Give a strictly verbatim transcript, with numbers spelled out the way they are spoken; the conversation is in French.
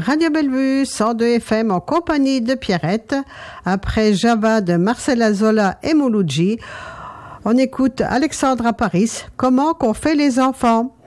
Radio Bellevue cent deux F M en compagnie de Pierrette. Après Java de Marcella Zola et Mouloudji, on écoute Alexandra Paris. Comment qu'on fait les enfants?